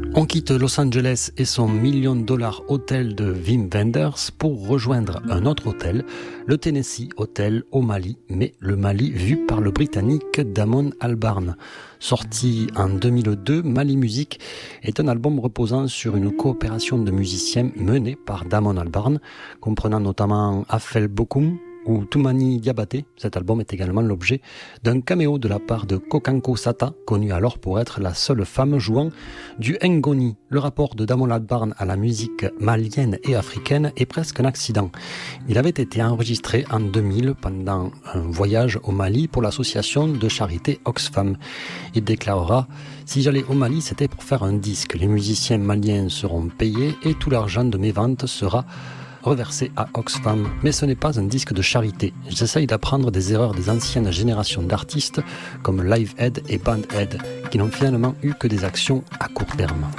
On quitte Los Angeles et son million-dollar hôtel de Wim Wenders pour rejoindre un autre hôtel, le Tennessee Hotel au Mali, mais le Mali vu par le Britannique Damon Albarn. Sorti en 2002, Mali Music est un album reposant sur une coopération de musiciens menée par Damon Albarn, comprenant notamment Afel Bokoum ou Toumani Diabaté. Cet album est également l'objet d'un caméo de la part de Kokanko Sata, connue alors pour être la seule femme jouant du ngoni. Le rapport de Damon Albarn à la musique malienne et africaine est presque un accident. Il avait été enregistré en 2000 pendant un voyage au Mali pour l'association de charité Oxfam. Il déclarera « Si j'allais au Mali, c'était pour faire un disque. Les musiciens maliens seront payés et tout l'argent de mes ventes sera reversé à Oxfam, mais ce n'est pas un disque de charité. J'essaye d'apprendre des erreurs des anciennes générations d'artistes comme Live Aid et Band Aid, qui n'ont finalement eu que des actions à court terme. »